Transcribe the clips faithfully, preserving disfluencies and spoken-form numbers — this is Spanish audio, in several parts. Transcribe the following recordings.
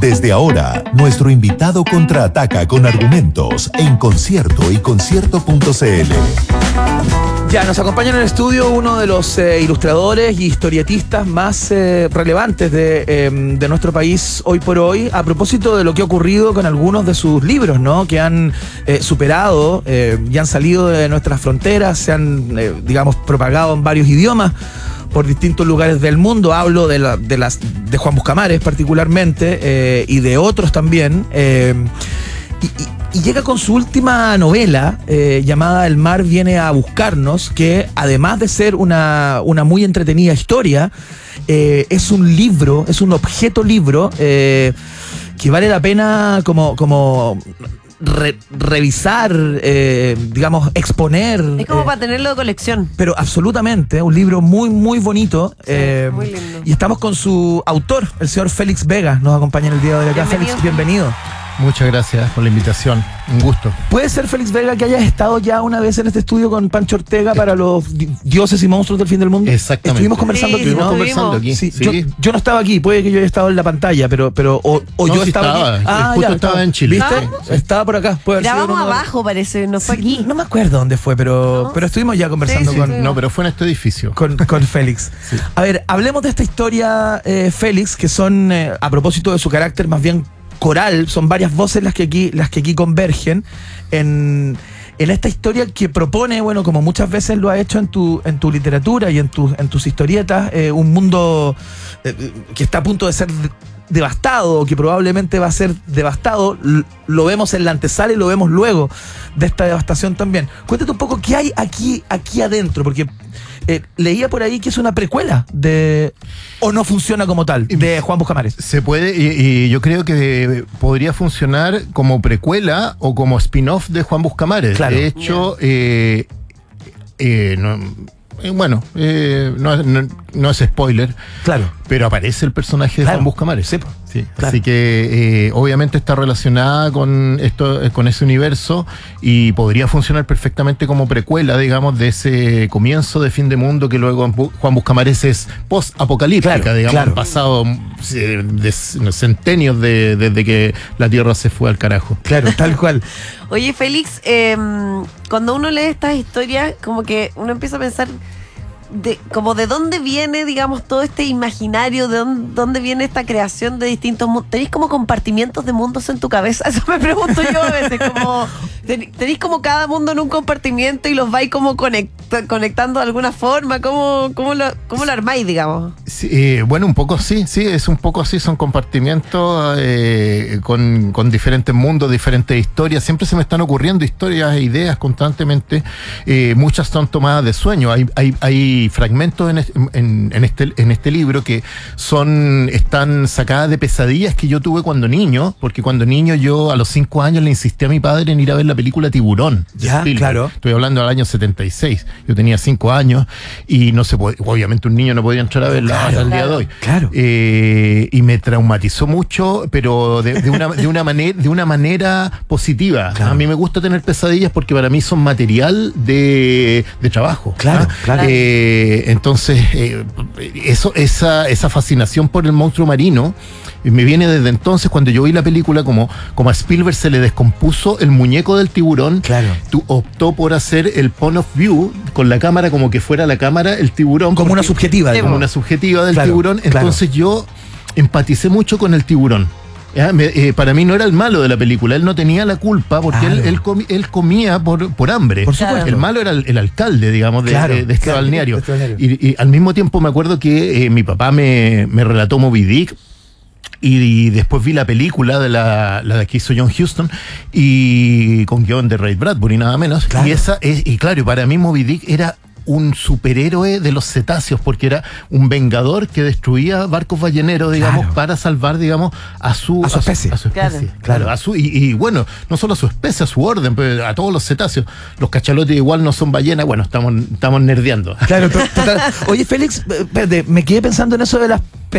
Desde ahora, nuestro invitado contraataca con argumentos en Concierto y concierto punto c l. Ya, nos acompaña en el estudio uno de los eh, ilustradores y historietistas más eh, relevantes de, eh, de nuestro país hoy por hoy, a propósito de lo que ha ocurrido con algunos de sus libros, ¿no? Que han eh, superado eh, y han salido de nuestras fronteras, se han, eh, digamos, propagado en varios idiomas por distintos lugares del mundo. Hablo de, la, de, las, de Juan Buscamares particularmente eh, y de otros también. Eh, y, y, Y llega con su última novela, eh, llamada El mar viene a buscarnos, que además de ser una, una muy entretenida historia, eh, es un libro, es un objeto libro, eh, que vale la pena como... como Re, revisar, eh, digamos, exponer. Es como eh, para tenerlo de colección. Pero absolutamente, un libro muy, muy bonito. Sí, eh, muy lindo. Y estamos con su autor, el señor Félix Vega, nos acompaña en el día de hoy acá. Bienvenido. Félix, bienvenido. Muchas gracias por la invitación, un gusto. ¿Puede ser, Félix Vega, que hayas estado ya una vez en este estudio con Pancho Ortega para los di- dioses y monstruos del fin del mundo? Exactamente. Estuvimos conversando Sí, aquí, Estuvimos ¿no? conversando aquí. Sí, Sí. Yo, yo no estaba aquí, puede que yo haya estado en la pantalla, pero, pero o, o No, yo sí estaba, estaba. aquí. Ah, Justo ya, estaba en Chile. ¿Viste? Sí. Estaba por acá. Puede haber sido Grabamos uno de- abajo, parece, no fue Sí, aquí. no me acuerdo dónde fue, pero, ¿No? pero estuvimos ya conversando Sí, sí, con, sí. No, pero fue en este edificio. con, con Félix. Sí. A ver, hablemos de esta historia, eh, Félix, que son, eh, a propósito de su carácter más bien coral, son varias voces las que aquí, las que aquí convergen en, en esta historia que propone, bueno, como muchas veces lo ha hecho en tu, en tu literatura y en, tu, en tus historietas, eh, un mundo eh, que está a punto de ser de- devastado, que probablemente va a ser devastado. L- lo vemos en la antesala y lo vemos luego de esta devastación también. Cuéntate un poco qué hay aquí, aquí adentro, porque eh, leía por ahí que es una precuela de, o no funciona como tal, de Juan Buscamares. Se puede, y, y yo creo que podría funcionar como precuela o como spin-off de Juan Buscamares. Claro. De hecho, eh, eh, no, eh, bueno, eh, no, no- no es spoiler, Claro. pero aparece el personaje de Claro. Juan Buscamares. Sí, po. Sí, Claro. así que eh, obviamente está relacionada con esto, eh, con ese universo y podría funcionar perfectamente como precuela, digamos, de ese comienzo de Fin de Mundo que luego en Bu- Juan Buscamares es post-apocalíptica, Claro, digamos, claro. han pasado eh, de- centenios de- desde que la Tierra se fue al carajo. Claro, tal cual. Oye, Félix, eh, cuando uno lee estas historias, como que uno empieza a pensar de, como de dónde viene, digamos, todo este imaginario, de dónde, dónde viene esta creación de distintos mundos. ¿Tenéis como compartimientos de mundos en tu cabeza? Eso me pregunto yo a veces, como ten- tenéis como cada mundo en un compartimiento y los vais como conecta- conectando de alguna forma. ¿Cómo, cómo, lo, cómo lo armáis, digamos? Sí, eh, bueno, un poco sí, sí, es un poco así, son compartimentos eh, con, con diferentes mundos, diferentes historias. Siempre se me están ocurriendo historias e ideas constantemente. Eh, muchas son tomadas de sueño. Hay, hay, hay fragmentos en, es- en, en este, en este libro que son están sacadas de pesadillas que yo tuve cuando niño, porque cuando niño yo a los cinco años le insistí a mi padre en ir a ver la película Tiburón. de Ya, Spielberg. claro. Estoy hablando del año setenta y seis. Yo tenía cinco años y no se puede, obviamente un niño no podía entrar a verla Claro, hasta el día claro. de hoy. Claro. Eh, y me traumatizó mucho, pero de, de una, de, una manera, de una manera positiva. Claro. A mí me gusta tener pesadillas porque para mí son material de, de trabajo. Claro, ¿ah? claro. Eh, entonces, eh, eso, esa, esa fascinación por el monstruo marino eh, me viene desde entonces cuando yo vi la película, como, como a Spielberg se le descompuso el muñeco del tiburón. Claro. Tú optó por hacer el point of view con la cámara como que fuera la cámara el tiburón. Como una porque- subjetiva. Sí, digamos. como una subjetiva del Claro, tiburón. claro. Entonces yo empaticé mucho con el tiburón. ¿Ya? Me- eh, para mí no era el malo de la película, él no tenía la culpa porque Claro. él, él, comi- él comía por, por hambre. Por supuesto. El malo era el, el alcalde, digamos, de, Claro, de- de este claro, balneario. de este balneario. Y, y al mismo tiempo me acuerdo que eh, mi papá me, me relató Moby Dick. Y, y después vi la película de la, la que hizo John Huston y con guión de Ray Bradbury nada menos. Claro. Y esa es, y claro, y para mí Moby Dick era un superhéroe de los cetáceos, porque era un vengador que destruía barcos balleneros, digamos, Claro. para salvar, digamos, a su, A su especie. A su especie. Claro. Claro, a su, y, y bueno, no solo a su especie, a su orden, pero a todos los cetáceos. Los cachalotes igual no son ballenas, bueno, estamos, estamos nerdeando. Claro, to- total. Oye, Félix, eh, espérate, me quedé pensando en eso de las pe-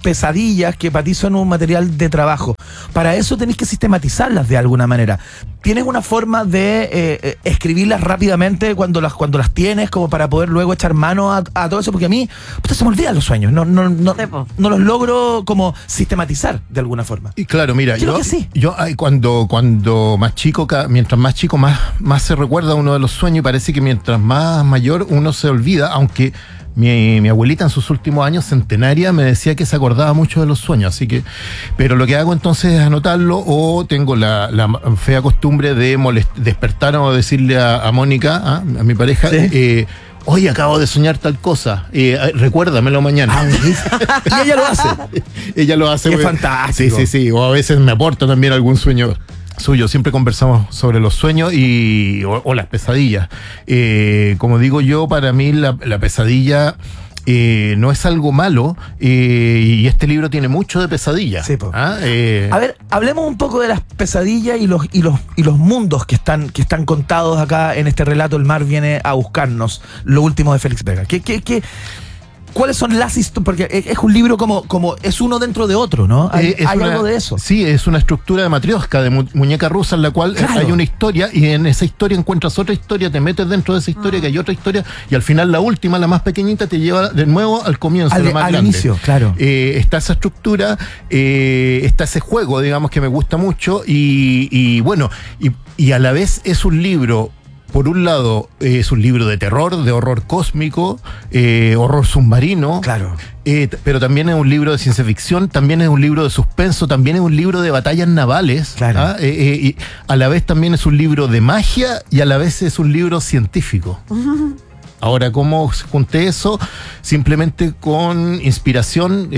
pesadillas que para ti son un material de trabajo. Para eso tenés que sistematizarlas de alguna manera. ¿Tienes una forma de eh, eh, escribirlas rápidamente cuando las cuando las tienes, como para poder luego echar mano a, a todo eso? Porque a mí puta, se me olvidan los sueños, no, no, no, no los logro como sistematizar de alguna forma. Y claro, mira, Creo yo, que sí. yo ay, cuando, cuando más chico, ca- mientras más chico, más, más se recuerda uno de los sueños, y parece que mientras más mayor uno se olvida, aunque mi, mi abuelita en sus últimos años, centenaria, me decía que se acordaba mucho de los sueños, así que, pero lo que hago entonces es anotarlo, o tengo la, la fea costumbre de molest- despertar o decirle a, a Mónica, ¿ah? a mi pareja, ¿Sí? eh, hoy acabo de soñar tal cosa, eh, recuérdamelo mañana. Ah, y ella lo hace. Ella lo hace. Qué pues, fantástico. Sí, sí, sí. O a veces me aporta también algún sueño suyo. Siempre conversamos sobre los sueños y o, o las pesadillas. Eh, como digo yo, para mí la, la pesadilla eh, no es algo malo, eh, y este libro tiene mucho de pesadilla. Sí, po. ¿Ah? Eh, A ver, hablemos un poco de las pesadillas y los y los y los mundos que están que están contados acá en este relato. El mar viene a buscarnos, lo último de Félix Vega. ¿Qué, qué, qué, ¿Cuáles son las historias? Porque es es un libro como, como es uno dentro de otro, ¿no? Hay, Eh, es hay una- algo de eso. Sí, es una estructura de matrioska, de mu- muñeca rusa, en la cual eh, Claro. hay una historia, y en esa historia encuentras otra historia, te metes dentro de esa historia, que hay otra historia, y al final la última, la más pequeñita, te lleva de nuevo al comienzo, Al- la más al grande. inicio, claro. Eh, está esa estructura, eh, está ese juego, digamos, que me gusta mucho, y, y bueno, y, y a la vez es un libro. Por un lado, eh, es un libro de terror, de horror cósmico, eh, horror submarino. Claro. Eh, t- pero también es un libro de ciencia ficción, también es un libro de suspenso, también es un libro de batallas navales. Claro. ¿Ah? Eh, eh, y a la vez también es un libro de magia, y a la vez es un libro científico. Ahora, ¿cómo junté eso? Simplemente con inspiración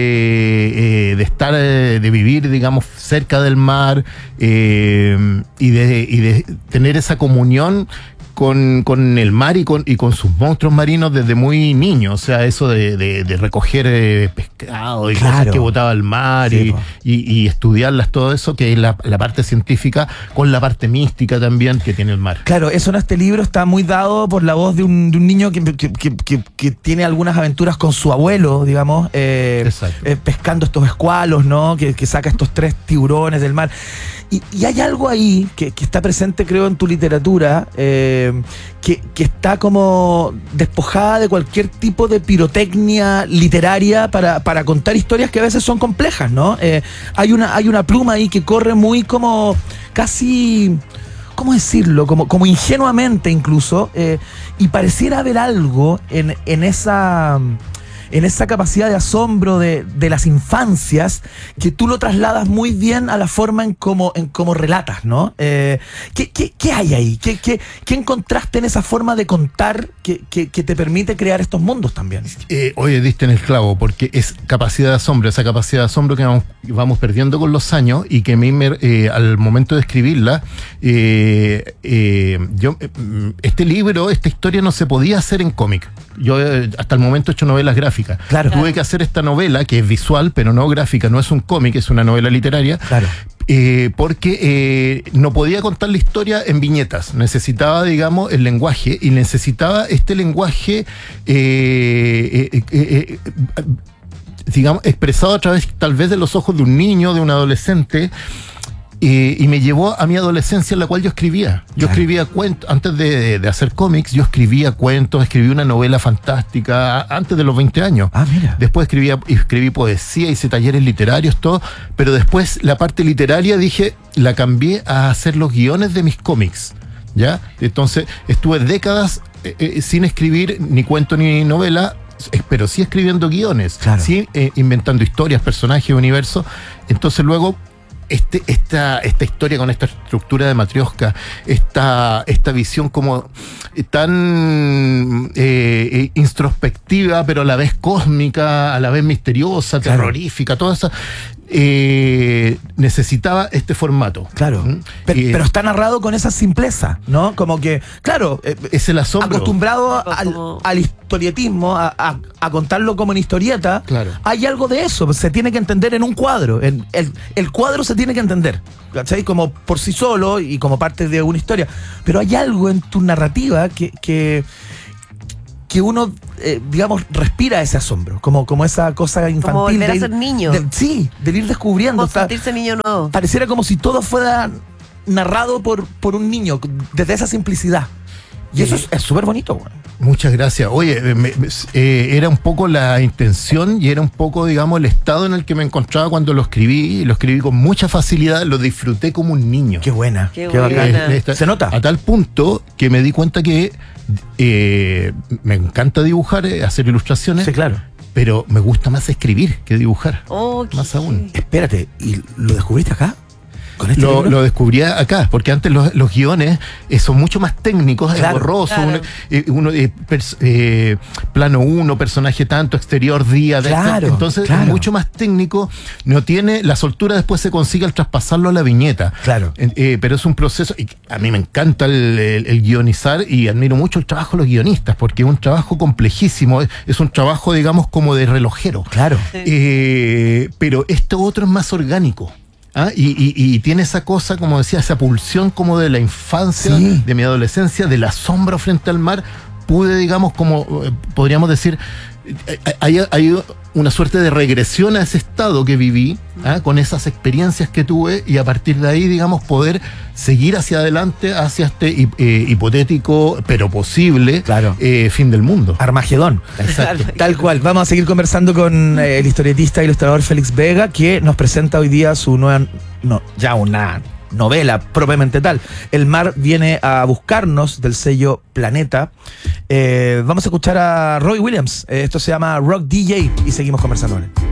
eh, eh, de estar, eh, de vivir, digamos, cerca del mar, eh, y, de, y de tener esa comunión con, con el mar y con, y con sus monstruos marinos desde muy niño. O sea, eso de, de, de recoger eh, pescado y Claro. cosas que botaba al mar, Sí, y, po. y, y estudiarlas, todo eso, que es la, la parte científica, con la parte mística también que tiene el mar. Claro, eso en este libro está muy dado por la voz de un, de un niño que, que, que- que- que tiene algunas aventuras con su abuelo, digamos, eh, Exacto. eh, pescando estos escualos, ¿no? Que, que saca estos tres tiburones del mar. Y, y hay algo ahí que, que está presente, creo, en tu literatura, eh, que, que está como despojada de cualquier tipo de pirotecnia literaria para, para contar historias que a veces son complejas, ¿no? Eh, hay una, hay una pluma ahí que corre muy como casi... ¿Cómo decirlo? Como, como ingenuamente incluso, eh, y pareciera haber algo en, en esa en esa capacidad de asombro de, de las infancias que tú lo trasladas muy bien a la forma en cómo en cómo relatas, ¿no? Eh, ¿qué, qué, qué hay ahí? ¿Qué, qué, ¿Qué encontraste en esa forma de contar que, que, que te permite crear estos mundos también? Eh, oye, diste en el clavo, porque es capacidad de asombro, esa capacidad de asombro que vamos, vamos perdiendo con los años, y que a mí me, eh, al momento de escribirla, eh, eh, yo, eh, este libro, esta historia no se podía hacer en cómic. Yo eh, hasta el momento he hecho novelas gráficas. Claro. Tuve que hacer esta novela, que es visual, pero no gráfica, no es un cómic, es una novela literaria. Claro. Eh, porque eh, no podía contar la historia en viñetas, necesitaba, digamos, el lenguaje, y necesitaba este lenguaje, eh, eh, eh, eh, digamos, expresado a través tal vez de los ojos de un niño, de un adolescente. Eh, y me llevó a mi adolescencia, en la cual yo escribía. Yo Claro. escribía cuentos, antes de, de hacer cómics, yo escribía cuentos, escribí una novela fantástica, a- antes de los veinte años. Ah, mira. Después escribía, escribí poesía, hice talleres literarios, todo, pero después la parte literaria, dije, la cambié a hacer los guiones de mis cómics, ¿ya? Entonces estuve décadas eh, eh, sin escribir ni cuento ni novela, eh, pero sí escribiendo guiones, Claro. sí eh, inventando historias, personajes, universos. Entonces luego Este, esta, esta historia con esta estructura de matrioska, esta, esta visión como tan eh, eh, introspectiva, pero a la vez cósmica, a la vez misteriosa, Claro. terrorífica, toda esa, eh, necesitaba este formato. Claro. ¿Mm? Pero, Eh, pero está narrado con esa simpleza, ¿no? Como que, claro, eh, es el asombro. acostumbrado Como- al, al historietismo, a, a- a contarlo como en historieta, Claro. hay algo de eso, se tiene que entender en un cuadro, en el, el cuadro se tiene que entender, ¿cachai? Como por sí solo y como parte de una historia, pero hay algo en tu narrativa que... que que uno, eh, digamos, respira ese asombro, como, como esa cosa infantil. Como volver de a ir- ser niño. de- sí, de ir descubriendo. Como o sea, sentirse niño nuevo. pareciera como si todo fuera narrado por, por un niño, desde esa simplicidad. Y eso es- es súper bonito, güey. Muchas gracias. Oye, me- me- eh, era un poco la intención y era un poco, digamos, el estado en el que me encontraba cuando lo escribí. Lo escribí con mucha facilidad, lo disfruté como un niño. Qué buena. Qué Qué, bacán. buena. Eh, esta- Se nota. A tal punto que me di cuenta que eh, me encanta dibujar, eh, hacer ilustraciones, Sí, claro. pero me gusta más escribir que dibujar. Oh, qué- Más aún. Espérate, ¿y lo descubriste acá? ¿Con este Lo, libro? lo descubrí acá, porque antes los, los guiones eh, son mucho más técnicos, Claro, es borroso, claro. uno, eh, uno, eh, pers- eh, plano uno, personaje tanto, exterior, día, de- Claro, entonces claro. es mucho más técnico, no tiene, la soltura después se consigue al traspasarlo a la viñeta. Claro. Eh, eh, pero es un proceso, y a mí me encanta el, el- el guionizar y admiro mucho el trabajo de los guionistas, porque es un trabajo complejísimo, es, es un trabajo, digamos, como de relojero. Claro. Eh, pero esto otro es más orgánico. ¿ah? Y, y- y tiene esa cosa, como decía, esa pulsión como de la infancia, Sí. de mi adolescencia, del asombro frente al mar. Pude, digamos, como eh, podríamos decir, eh, hay, hay una suerte de regresión a ese estado que viví, ¿ah? Con esas experiencias que tuve, y a partir de ahí, digamos, poder seguir hacia adelante, hacia este hi- eh, hipotético, pero posible, Claro. eh, fin del mundo. Armagedón. Exacto. Tal cual. Vamos a seguir conversando con eh, el historietista e ilustrador Félix Vega, que nos presenta hoy día su nueva, no, ya una novela propiamente tal. El mar viene a buscarnos, del sello Planeta. Eh, vamos a escuchar a Roy Williams. Eh, esto se llama Rock D J y seguimos conversando con él.